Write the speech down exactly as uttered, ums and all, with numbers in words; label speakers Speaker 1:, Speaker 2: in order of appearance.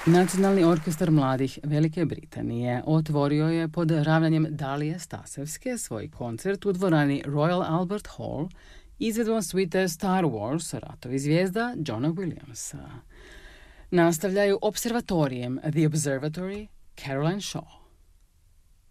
Speaker 1: Nacionalni orkestar mladih Velike Britanije otvorio je pod ravnanjem Dalije Stasevske svoj koncert u dvorani Royal Albert Hall izvedbom suite Star Wars, Ratovi zvijezda Johna Williamsa. Nastavljaju observatorijem The Observatory, Caroline Shaw.